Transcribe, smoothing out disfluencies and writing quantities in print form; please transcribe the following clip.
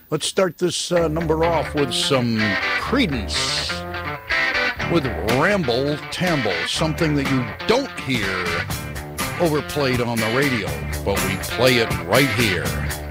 Let's start this number off with some Creedence with Ramble Tamble, something that you don't hear overplayed on the radio, but we play it right here.